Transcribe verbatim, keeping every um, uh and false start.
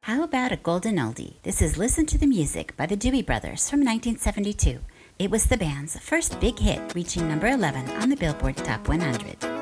How about a golden oldie? This is Listen to the Music by the Dewey Brothers from nineteen seventy-two. It was the band's first big hit, reaching number eleven on the Billboard Top one hundred.